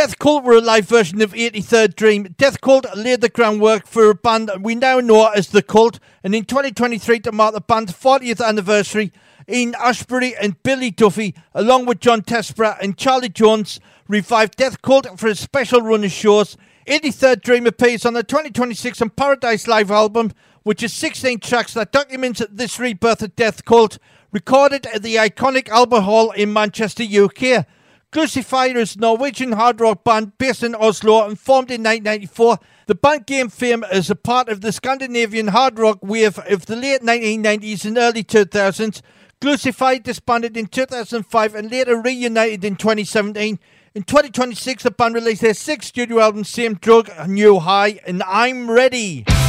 Death Cult were a live version of 83rd Dream. Death Cult laid the groundwork for a band we now know as The Cult, and in 2023, to mark the band's 40th anniversary, Ian Ashbury and Billy Duffy, along with John Tespera and Charlie Jones, revived Death Cult for a special run of shows. 83rd Dream appears on the 2026 and Paradise Live album, which is 16 tracks that documents this rebirth of Death Cult, recorded at the iconic Albert Hall in Manchester, UK. Crucifier is a Norwegian hard rock band based in Oslo and formed in 1994. The band gained fame as a part of the Scandinavian hard rock wave of the late 1990s and early 2000s. Crucifier disbanded in 2005 and later reunited in 2017. In 2026, the band released their sixth studio album, Same Drug, New High, and I'm Ready.